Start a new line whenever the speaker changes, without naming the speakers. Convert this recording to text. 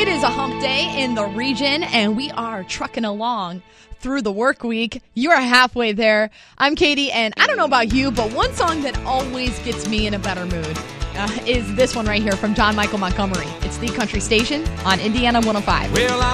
It is a hump day in the region, and we are trucking along through the work week. You are halfway there. I'm Katie, and I don't know about you, but one song that always gets me in a better mood is this one right here from John Michael Montgomery. It's the country station on Indiana 105.
Well,